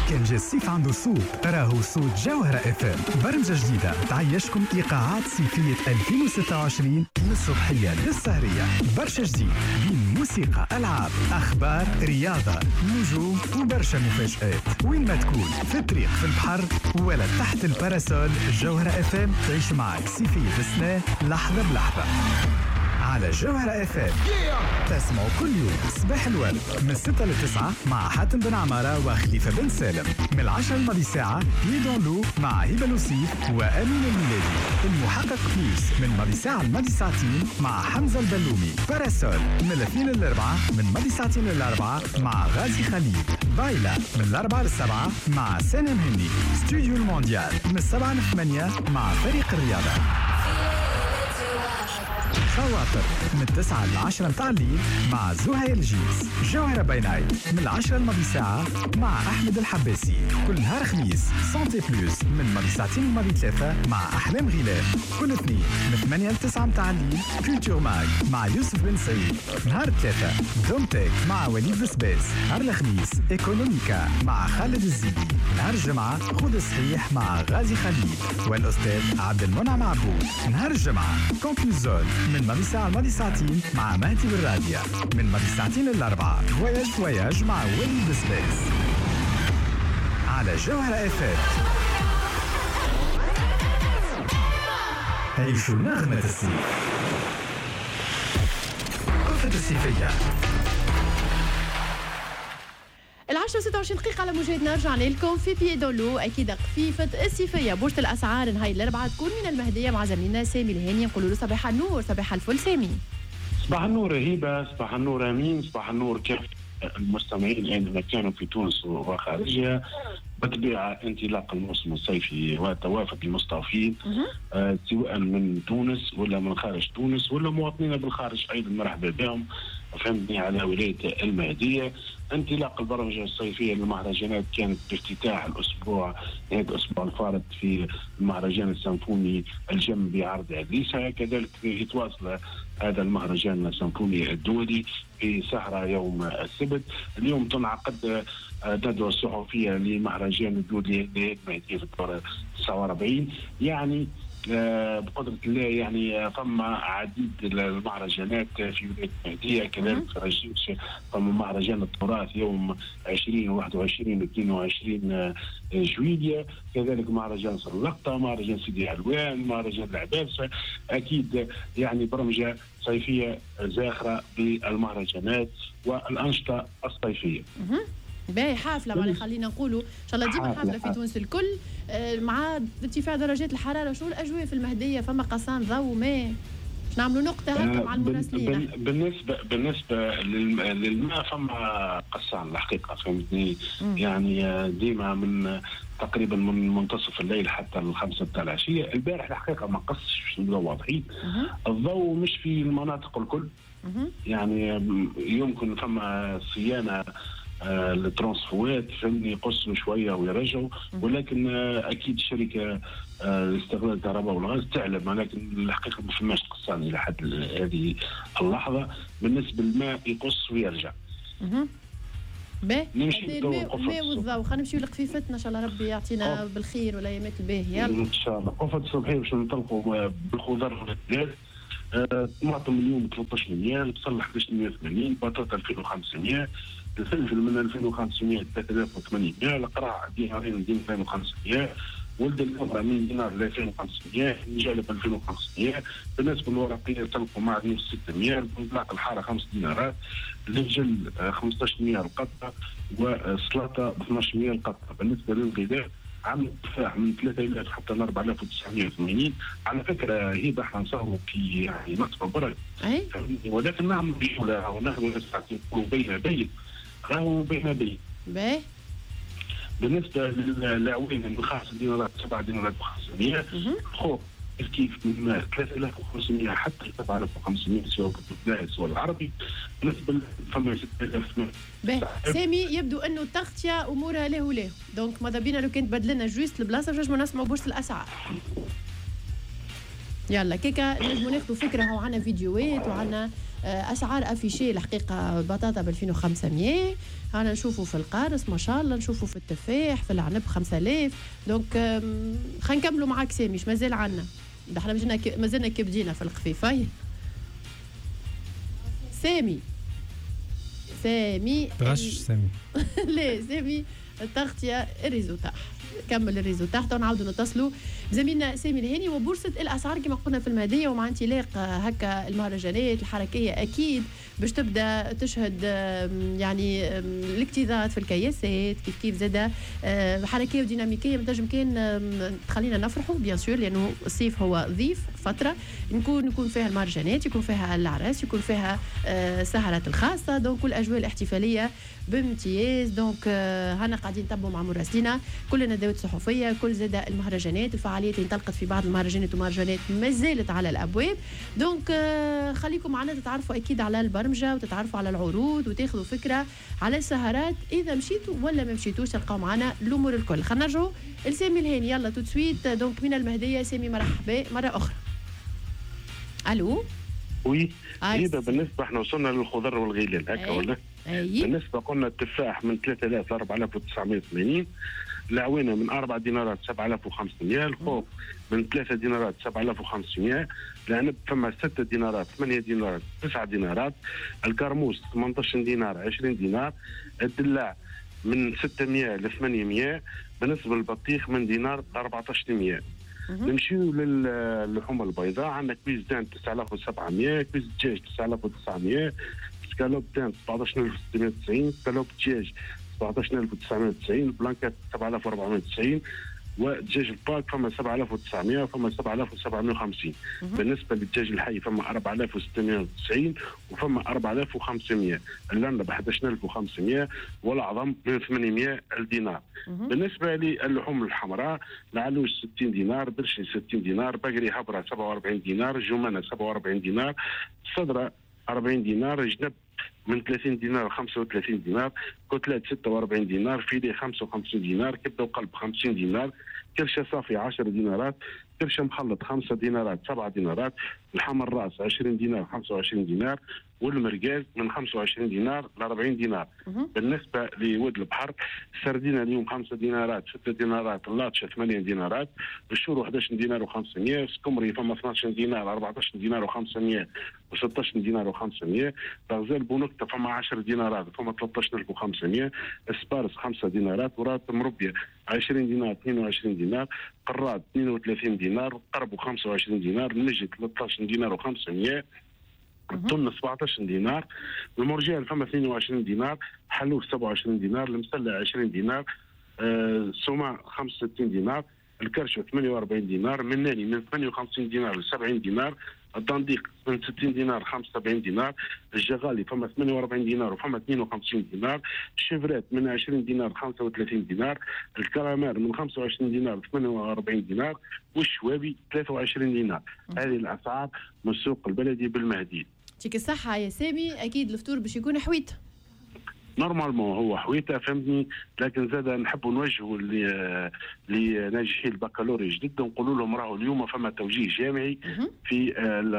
كان جا الصيف عنده صوت، راهو صوت جوهرة اف ام، برمجة جديدة تعيشكم إيقاعات صيفية 2026 من الصبحية للسهرية. برشا جديد بين موسيقى، ألعاب، أخبار، رياضة، نجوم وبرشا مفاجآت. وين ما تكون، في الطريق، في البحر ولا تحت الباراسول، جوهرة اف ام تعيش معك صيفية السنة لحظة بلحظة. على جوهرة اف ام تسمعوا كل يوم صباح الورد من 6 ل 9 مع حاتم بن عمارة وخليفة بن سالم. من 10 لماضي ساعة بيدون لو مع هبة لوسيف وأمين الميلادي. المحقق بلوس من ماضي ساعة لماضي ساعتين مع حمزة البلومي. باراسول من الاثنين للأربعة من ماضي ساعتين للأربعة مع غازي خليل. بايلا من الأربعة للسبعة مع سنة مهني. ستوديو المونديال من 7 ل 8 مع فريق الرياضة. خواطر من 9 ل 10 متاع الليل مع زهير الجيس. جوهرة باي نايت من 10 لماضي ساعة مع أحمد الحباسي. كل نهار خميس سانتي بلوس من ماضي ساعتين لماضي 3 مع أحلام غلال. كل اثنين من 8 ل 9 متاع الليل كولتور ماج مع يوسف بن سعيد. نهار 3 دومتك مع وليد بسباس. نهار الخميس ايكونوميكا مع خالد الزيدي. نهار الجمعة خذ صحيح مع غازي خليل والأستاذ عبد المنعم عبود. نهار الجمعة كونكلوزون من ماضي ساعة لماضي ساعتين مع مهدي بالراديو. من ماضي ساعتين للأربعة فواياج مع وليد بسباس على جوهرة اف ام. عيشوا نغمة الصيف. قفة الصيفية 10:26 دقيقة على موجاتنا. رجعنا لكم في بيدولو. أكيد خفيفة الصيفية بوجة الأسعار نهاية الأربعاء تكون من المهدية مع زميلنا سامي الهاني. نقول له صباح النور. صباح الفل سامي. صباح النور هبة، صباح النور أمين، صباح النور كيف المستمعين أينما كانوا في تونس وخارجها. بالطبيعة انطلاق الموسم الصيفي وتوافد المستضيفين سواء من تونس ولا من خارج تونس ولا مواطنين بالخارج أيضا مرحبا بهم. فهمتني على ولاية المهدية. انطلاق البرمجة الصيفية للمهرجانات كانت بافتتاح الأسبوع نهاية الأسبوع الفارط في المهرجان السيمفوني الجم بعرض عريسة. كذلك يتواصل هذا المهرجان السيمفوني الدولي في سهرة يوم السبت. اليوم تنعقد ندوة صحفية لمهرجان الدولي للمهدية في الدورة 49. يعني بقدرة الله يعني ثم عديد المهرجانات في ولاية المهدية. كذلك في الجيش ثم مهرجان التراث يوم 20 21 22 جويلية. كذلك مهرجان صلقطة، مهرجان سيدي علوان، مهرجان العباسة. أكيد يعني برمجة صيفية زاخرة بالمهرجانات والأنشطة الصيفية. باهي حافلة معنا خلينا نقولوا إن شاء الله ديما حافلة في تونس الكل. مع ارتفاع درجات الحرارة شو الأجواء في المهدية؟ فما قصان ضوء ما باش نعملوا نقطة هكا مع المراسلين. بالنسبة للماء فما قصان الحقيقة فهمتني. يعني ديما من تقريبا من منتصف الليل حتى الخمسة تاع العشية. البارح الحقيقة ما قصش الضوء واضحين. الضوء مش في المناطق الكل. يعني يمكن فما صيانة الترانسفوات فهمني يقصوا شويه ويرجعوا. ولكن اكيد الشركه استغلال الكهرباء والغاز تعلم. ولكن الحقيقه ما فماش قصان الى حد هذه اللحظه. بالنسبه للماء يقص ويرجع. باهي الماء والضوء. خلينا نمشيو لقفيفتنا ان شاء الله ربي يعطينا بالخير والايامات الباهيه. يلا ان شاء الله. قفة الصبحيه باش ننطلقوا بالخضر والدجاج. طماطم اليوم 13 مليار، بصل 1180، بطاطا 2500، الفلفل من 2500 ل 3800، القراع دينارين 2500، ولد الكبرى من دينار ل 2500، الجالب 2500. بالنسبه للورقيه تلقوا معدن 600، البندلاق الحاره 5 دينارات، الجل 1500 القطه، والسلطه ب 1200 القطه. بالنسبه للغذاء عم التفاح من 3000 حتى ل 4980. على فكره هي احنا نصوروا في يعني نصف برد ولكن نعمل بجوله ونحن ساعتين بين راهو بين باهي. بالنسبه للعوين من 5 دينارات 7 دينارات ب500. خوف كيف من 3500 حتى 7500 سواء بالبلاد سواء العربي. بالنسبه فما 6000. سامي يبدو انه التغطيه امورها له وله. دونك ماذا بينا لو كنت بدلنا جوست البلاصه باش نسمعوا بورصه الاسعار. يلا كيكا نجموا ناخذوا فكره. هو عندنا فيديوهات وعندنا اسعار افيشي الحقيقه البطاطا ب 2500 انا نشوفوا في القارص ما شاء الله، نشوفوا في التفاح في العنب 5000. دونك خلينا نكملوا معاك سامي، مش مازال عنا احنا مازلنا كبدينا في الخفيفه. سامي غش سامي لا سامي التغطيه الريزو تاعها، كمل الريزو تاعته ونعاودوا نتصلوا زميلنا سامي الهاني. وبورصه الاسعار كما قلنا في المهديه ومع انطلاق هكا المهرجانات الحركيه اكيد باش تبدا تشهد يعني الاكتظاظ في الكياسات كيف زاده حركيه وديناميكيه بتنجم كان تخلينا نفرحوا بيان سور، لانه الصيف هو ضيف فتره يكون فيها المهرجانات، يكون فيها العراس، يكون فيها السهرات الخاصه، دونك كل الاجواء الاحتفاليه بامتياز. دونك هنا قاعدين نتبعوا مع مراسلينا كل الندوات الصحفيه، كل زاده المهرجانات، الفعاليات اللي انطلقت في بعض المهرجانات ومهرجانات ما زالت على الابواب. دونك خليكم معنا تتعرفوا اكيد على البرمجه وتتعرفوا على العروض وتاخذوا فكره على السهرات اذا مشيتوا ولا ما مشيتوش، تلقاو معنا الامور الكل. خلينا نرجعوا لسامي الهاني يلا تو سويت. دونك من المهديه سامي مرحبا مره اخرى. الو وي هيدا بالنسبه احنا وصلنا للخضر والغلال هكا ولا؟ بالنسبه قلنا التفاح من 3000 ل 4980، العوينه من 4 دينارات 7500، الخوخ من 3 دينارات 7500، العنب فما 6 دينارات 8 دينارات 9 دينارات، الكرموس 18 دينار 20 دينار، الدلاع من 600 ل 800، بالنسبه للبطيخ من دينار 1400. نمشيو للحوم البيضاء، عندنا كويس دان 9700، كويس دجاج 9900، سكالوب دان 17690، سكالوب دجاج 17990، بلانكات 7490، ودجاج الباك فما 7900 وفما 7750. بالنسبه للدجاج الحي فما 4690 وفما 4500، اللنب 11500 والعظم من 800 الدينار. بالنسبه للحوم الحمراء العلوش 60 دينار، درشي 60 دينار، بقري هبره 47 دينار، جمانه 47 دينار، صدره 40 دينار، جنب من 30 دينار ل 35 دينار، كتلات 46 دينار، فيلي 55 دينار، كبده وقلب 50 دينار، كرشه صافي 10 دينارات، كرشه مخلط 5 دينارات 7 دينارات، لحم الراس 20 دينار 25 دينار، والمرقاز من 25 دينار ل 40 دينار. بالنسبه لود البحر السردينه اليوم 5 دينارات 6 دينارات، اللاتشه 8 دينارات، الشورو 11 دينار و500، سكمري فما 12 دينار 14 دينار و500 و16 دينار و500، غزال بونكته فما 10 دينارات فما 13500، اسبارس 5 دينارات، ورات مربيه 20 دينار 22 دينار، قراد 32 دينار، قرب 25 دينار، نجد 13 دينار و500، التن 17 دينار، المرجان فما 22 دينار، حلوف 27 دينار، المسلع 20 دينار، السماع 65 دينار، الكرشة 48 دينار، مناني من 58 دينار ل 70 دينار، الدنديق من 60 دينار 75 دينار، الجغالي فما 48 دينار وفما 52 دينار، الشيفرات من 20 دينار 35 دينار، الكرامير من 25 دينار ل 48 دينار، والشوابي 23 دينار. هذه الاسعار من السوق البلدي بالمهدي. يعطيك الصحة يا سامي، أكيد الفطور باش يكون حويت. نورمالمون هو حويته فهمتني، لكن زاد نحبوا نوجهوا لناجحي البكالوريا جدد ونقولوا لهم راهو اليوم فما توجيه جامعي في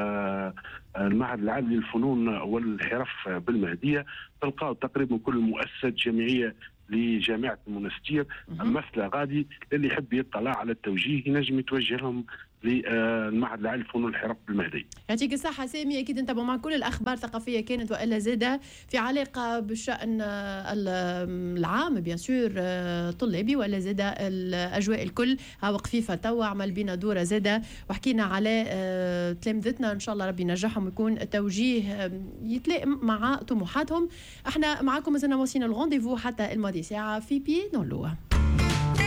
المعهد العالي للفنون والحرف بالمهديه، تلقاو تقريبا كل المؤسسات الجامعيه لجامعه المنستير المثلى غادي، اللي يحب يطلع على التوجيه ينجم يتوجه لهم للمعهد العالي للفنون والحرف بالمهدي. يعطيك الصحة سامي، أكيد نتابعوا مع كل الأخبار الثقافية كانت وإلا زادة في علاقة بالشأن العام بيان سور طلابي ولا زادة الأجواء الكل وقفيفة توا عمل بينا دورة زادة وحكينا على تلامذتنا إن شاء الله ربي ينجحهم يكون توجيه يتلائم مع طموحاتهم. احنا معاكم مازلنا واصلين الغونديفو حتى الماضي ساعة في بي دون لو.